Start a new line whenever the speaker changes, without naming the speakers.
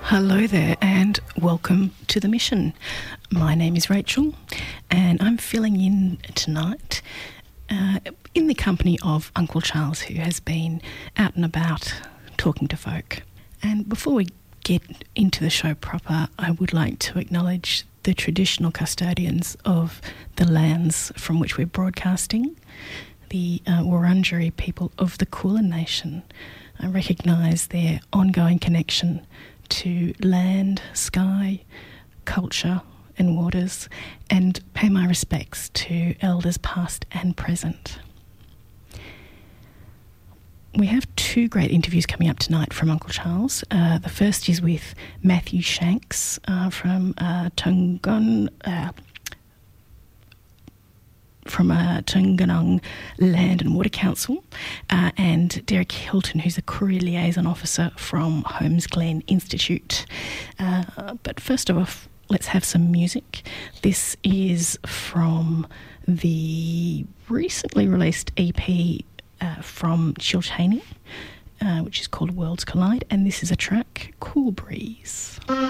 Hello there and welcome to The Mission. My name is Rachel and I'm filling in tonight in the company of Uncle Charles, who has been out and about talking to folk. And before we get into the show proper, I would like to acknowledge the traditional custodians of the lands from which we're broadcasting, the Wurundjeri people of the Kulin Nation. I recognise their ongoing connection to land, sky, culture and waters, and pay my respects to elders past and present. We have two great interviews coming up tonight from Uncle Charles. The first is with Matthew Shanks from Tunganong Land and Water Council, and Derek Hilton, who's a Career Liaison Officer from Holmes Glen Institute. But first of all, let's have some music. This is from the recently released EP from Chiltany, which is called Worlds Collide, and this is a track, Cool Breeze.